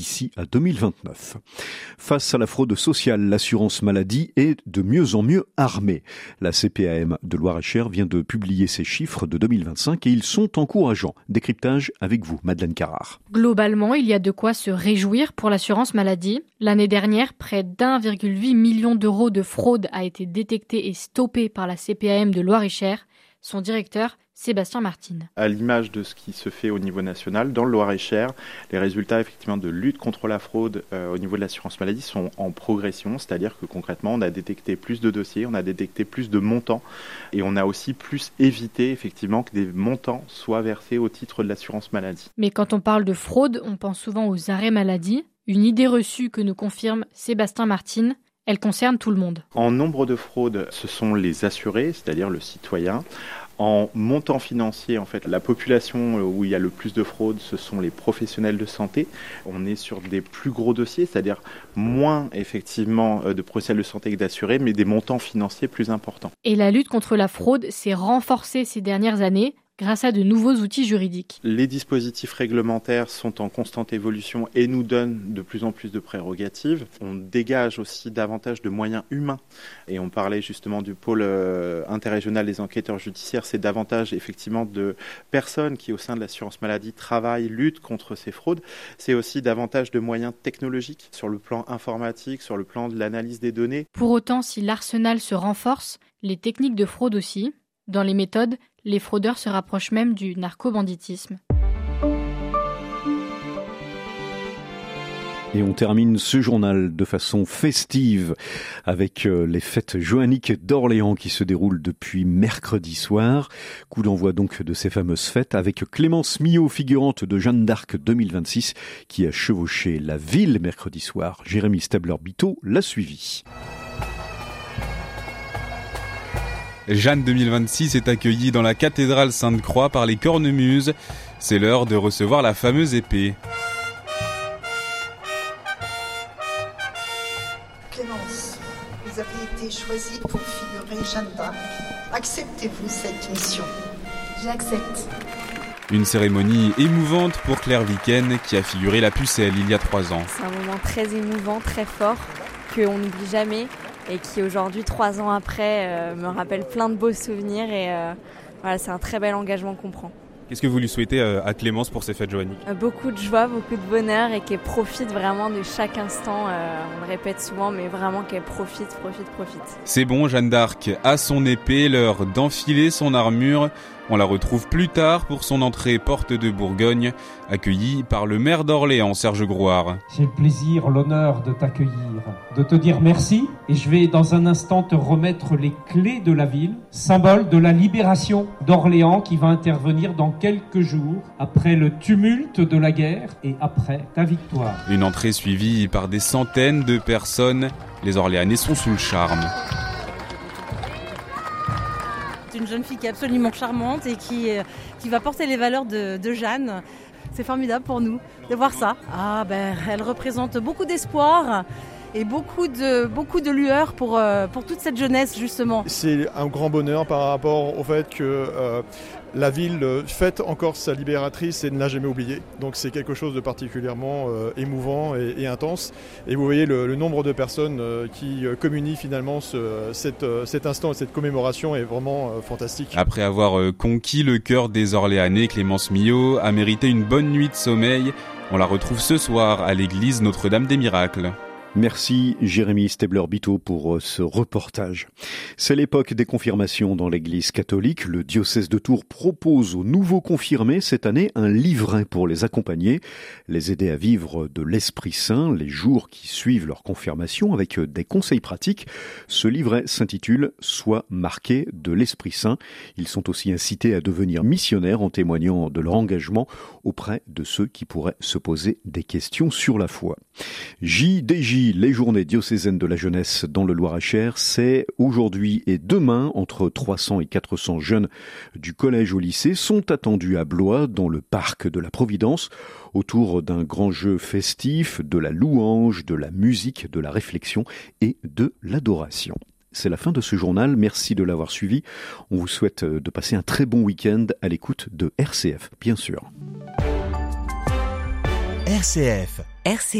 d'ici à 2029. Face à la fraude sociale, l'assurance maladie est de mieux en mieux armée. La CPAM de Loir-et-Cher vient de publier ses chiffres de 2025 et ils sont encourageants. Décryptage avec vous, Madeleine Carrard. Globalement, il y a de quoi se réjouir pour l'assurance maladie. L'année dernière, près d'1,8 million d'euros de fraude a été détecté et stoppé par la CPAM de Loir-et-Cher. Son directeur, Sébastien Martine. À l'image de ce qui se fait au niveau national, dans le Loir-et-Cher, les résultats effectivement de lutte contre la fraude au niveau de l'assurance maladie sont en progression, c'est-à-dire que concrètement on a détecté plus de dossiers, on a détecté plus de montants et on a aussi plus évité effectivement que des montants soient versés au titre de l'assurance maladie. Mais quand on parle de fraude, on pense souvent aux arrêts maladie, une idée reçue que nous confirme Sébastien Martine. Elle concerne tout le monde. En nombre de fraudes, ce sont les assurés, c'est-à-dire le citoyen. En montant financier, en fait, la population où il y a le plus de fraude, ce sont les professionnels de santé. On est sur des plus gros dossiers, c'est-à-dire moins effectivement de professionnels de santé que d'assurés, mais des montants financiers plus importants. Et la lutte contre la fraude s'est renforcée ces dernières années grâce à de nouveaux outils juridiques. Les dispositifs réglementaires sont en constante évolution et nous donnent de plus en plus de prérogatives. On dégage aussi davantage de moyens humains. Et on parlait justement du pôle interrégional des enquêteurs judiciaires. C'est davantage effectivement de personnes qui, au sein de l'assurance maladie, travaillent, luttent contre ces fraudes. C'est aussi davantage de moyens technologiques sur le plan informatique, sur le plan de l'analyse des données. Pour autant, si l'arsenal se renforce, les techniques de fraude aussi. Dans les méthodes, les fraudeurs se rapprochent même du narco-banditisme. Et on termine ce journal de façon festive avec les fêtes joanniques d'Orléans qui se déroulent depuis mercredi soir. Coup d'envoi donc de ces fameuses fêtes avec Clémence Millot, figurante de Jeanne d'Arc 2026, qui a chevauché la ville mercredi soir. Jérémy Stabler-Biteau l'a suivi. Jeanne 2026 est accueillie dans la cathédrale Sainte-Croix par les cornemuses. C'est l'heure de recevoir la fameuse épée. Clémence, vous avez été choisie pour figurer Jeanne d'Arc. Acceptez-vous cette mission ? J'accepte. Une cérémonie émouvante pour Claire Viken qui a figuré la Pucelle il y a 3 ans. C'est un moment très émouvant, très fort, qu'on n'oublie jamais. Et qui aujourd'hui, 3 ans après, me rappelle plein de beaux souvenirs et voilà, c'est un très bel engagement qu'on prend. Qu'est-ce que vous lui souhaitez à Clémence pour ces fêtes joanniques ? Beaucoup de joie, beaucoup de bonheur et qu'elle profite vraiment de chaque instant. On le répète souvent, mais vraiment qu'elle profite. C'est bon, Jeanne d'Arc a son épée, l'heure d'enfiler son armure. On la retrouve plus tard pour son entrée porte de Bourgogne, accueillie par le maire d'Orléans, Serge Grouard. J'ai le plaisir, l'honneur de t'accueillir, de te dire merci. Et je vais dans un instant te remettre les clés de la ville, symbole de la libération d'Orléans qui va intervenir dans quelques jours, après le tumulte de la guerre et après ta victoire. Une entrée suivie par des centaines de personnes. Les Orléanais sont sous le charme. C'est une jeune fille qui est absolument charmante et qui va porter les valeurs de Jeanne. C'est formidable pour nous de voir ça. Elle représente beaucoup d'espoir et beaucoup de lueur pour toute cette jeunesse justement. C'est un grand bonheur par rapport au fait que la ville fête encore sa libératrice et ne l'a jamais oubliée. Donc c'est quelque chose de particulièrement émouvant et intense. Et vous voyez le nombre de personnes qui communient finalement cet instant et cette commémoration est vraiment fantastique. Après avoir conquis le cœur des Orléanais, Clémence Millot a mérité une bonne nuit de sommeil. On la retrouve ce soir à l'église Notre-Dame des Miracles. Merci Jérémy Stabler-Biteau pour ce reportage. C'est l'époque des confirmations dans l'église catholique. Le diocèse de Tours propose aux nouveaux confirmés cette année un livret pour les accompagner, les aider à vivre de l'Esprit Saint les jours qui suivent leur confirmation avec des conseils pratiques. Ce livret s'intitule « Sois marqué de l'Esprit Saint ». Ils sont aussi incités à devenir missionnaires en témoignant de leur engagement auprès de ceux qui pourraient se poser des questions sur la foi. JDJ, les journées diocésaines de la jeunesse dans le Loir-et-Cher, c'est aujourd'hui et demain. Entre 300 et 400 jeunes du collège au lycée sont attendus à Blois, dans le parc de la Providence, autour d'un grand jeu festif, de la louange, de la musique, de la réflexion et de l'adoration. C'est la fin de ce journal, merci de l'avoir suivi. On vous souhaite de passer un très bon week-end à l'écoute de RCF, bien sûr. RCF.